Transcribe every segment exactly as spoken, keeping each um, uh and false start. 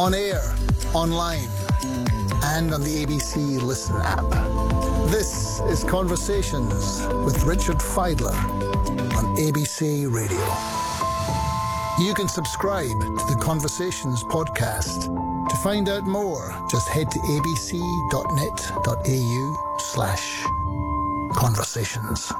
on air, online, and on the A B C Listen app. This is Conversations with Richard Fidler on A B C Radio. You can subscribe to the Conversations podcast. To find out more, just head to abc.net.au slash conversations.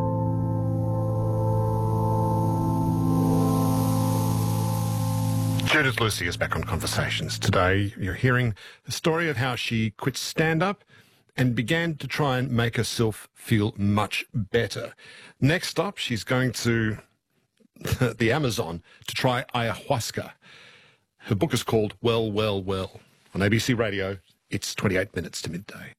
Judith Lucy is back on Conversations. Today, you're hearing the story of how she quit stand-up and began to try and make herself feel much better. Next up, she's going to the Amazon to try ayahuasca. Her book is called Well, Well, Well. On A B C Radio, it's twenty-eight minutes to midday.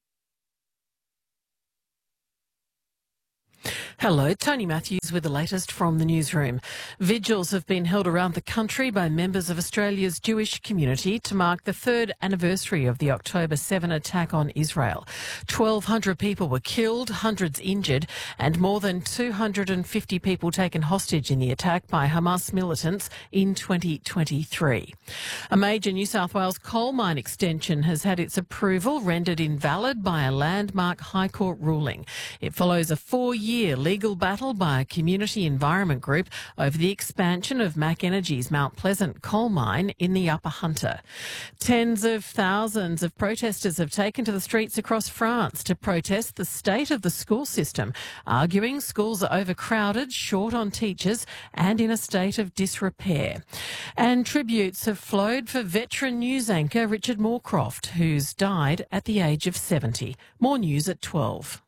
Hello, Tony Matthews with the latest from the newsroom. Vigils have been held around the country by members of Australia's Jewish community to mark the third anniversary of the October seventh attack on Israel. twelve hundred people were killed, hundreds injured, and more than two hundred fifty people taken hostage in the attack by Hamas militants in twenty twenty-three. A major New South Wales coal mine extension has had its approval rendered invalid by a landmark High Court ruling. It follows a four-year legal battle by a community environment group over the expansion of Mac Energy's Mount Pleasant coal mine in the Upper Hunter. Tens of thousands of protesters have taken to the streets across France to protest the state of the school system, arguing schools are overcrowded, short on teachers, and in a state of disrepair. And tributes have flowed for veteran news anchor Richard Moorcroft, who's died at the age of seventy. More news at twelve.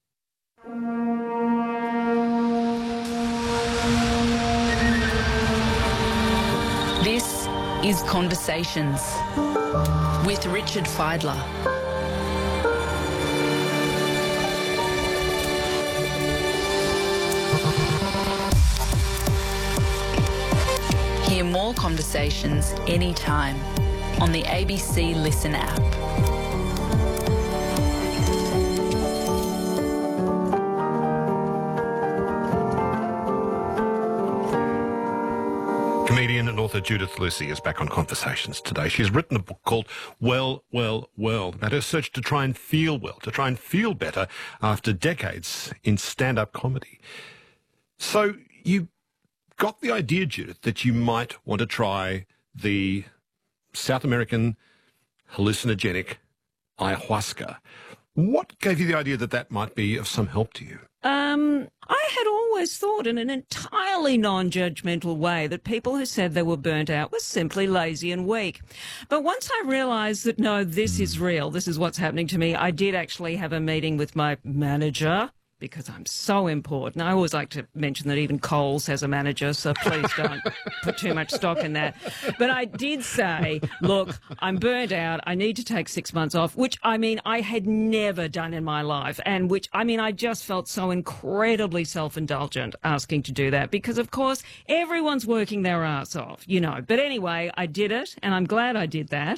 This is Conversations with Richard Fidler. Hear more conversations anytime on the A B C Listen app. Comedian and author Judith Lucy is back on Conversations today. She's written a book called Well, Well, Well, about her search to try and feel well, to try and feel better after decades in stand-up comedy. So you got the idea, Judith, that you might want to try the South American hallucinogenic ayahuasca. What gave you the idea that that might be of some help to you? Um, I had always thought in an entirely non-judgmental way that people who said they were burnt out were simply lazy and weak. But once I realised that, no, this is real, this is what's happening to me, I did actually have a meeting with my manager, because I'm so important. I always like to mention that even Coles has a manager, so please don't put too much stock in that. But I did say, look, I'm burnt out. I need to take six months off, which, I mean, I had never done in my life. And which, I mean, I just felt so incredibly self-indulgent asking to do that because, of course, everyone's working their ass off, you know. But anyway, I did it, and I'm glad I did that.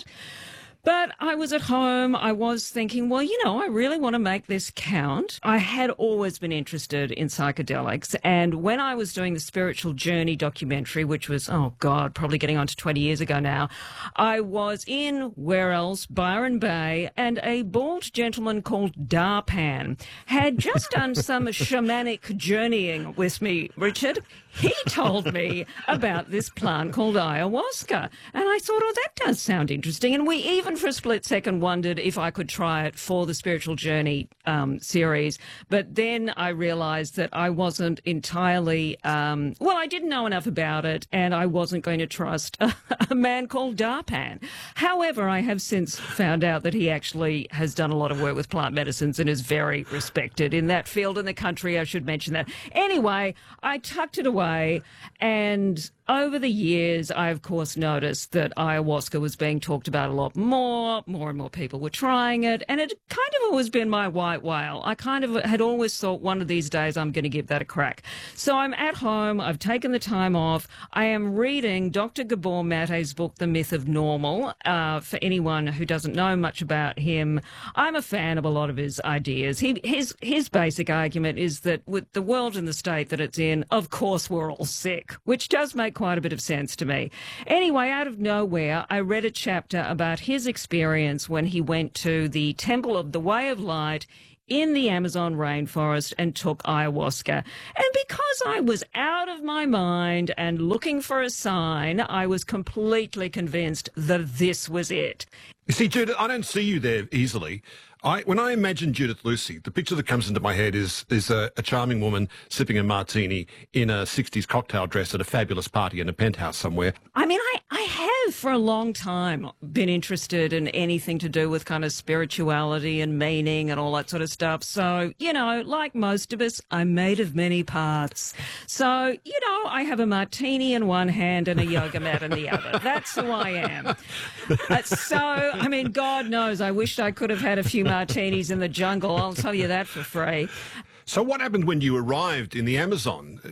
But I was at home, I was thinking, well, you know, I really want to make this count. I had always been interested in psychedelics, and when I was doing the Spiritual Journey documentary, which was, oh God, probably getting on to twenty years ago now, I was in, where else, Byron Bay, and a bald gentleman called Darpan had just done some shamanic journeying with me, Richard. He told me about this plant called ayahuasca, and I thought, oh, that does sound interesting, and we even for a split second wondered if I could try it for the Spiritual Journey um, series. But then I realised that I wasn't entirely, um, well, I didn't know enough about it, and I wasn't going to trust a, a man called Darpan. However, I have since found out that he actually has done a lot of work with plant medicines and is very respected in that field in the country. I should mention that. Anyway, I tucked it away, and over the years, I, of course, noticed that ayahuasca was being talked about a lot more. More and more people were trying it. And it kind of always been my white whale. I kind of had always thought one of these days I'm going to give that a crack. So I'm at home. I've taken the time off. I am reading Doctor Gabor Mate's book, The Myth of Normal. Uh, for anyone who doesn't know much about him, I'm a fan of a lot of his ideas. He, his, his basic argument is that with the world and the state that it's in, of course we're all sick, which does make quite a bit of sense to me. Anyway, out of nowhere, I read a chapter about his experience when he went to the Temple of the Way of Light in the Amazon rainforest and took ayahuasca. And because I was out of my mind and looking for a sign, I was completely convinced that this was it. You see, Judith, I don't see you there easily. I, when I imagine Judith Lucy, the picture that comes into my head is is a, a charming woman sipping a martini in a sixties cocktail dress at a fabulous party in a penthouse somewhere. I mean, I, I have for a long time been interested in anything to do with kind of spirituality and meaning and all that sort of stuff. So, you know, like most of us, I'm made of many parts. So, you know, I have a martini in one hand and a yoga mat in the other. That's who I am. Uh, so, I mean, God knows, I wished I could have had a few martinis in the jungle. I'll tell you that for free. So what happened when you arrived in the Amazon?